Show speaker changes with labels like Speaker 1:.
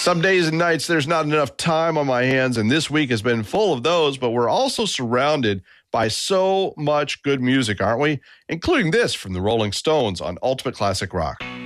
Speaker 1: Some days and nights, there's not enough time on my hands, and this week has been full of those, but we're also surrounded by so much good music, aren't we? Including this from the Rolling Stones on Ultimate Classic Rock.